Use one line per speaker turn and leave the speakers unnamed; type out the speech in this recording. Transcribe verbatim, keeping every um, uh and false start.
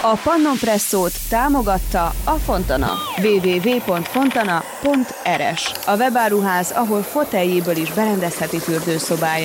A Pannon Presszót támogatta a Fontana. double-u double-u double-u pont fontana pont er es. A webáruház, ahol foteljéből is berendezheti fürdőszobáját.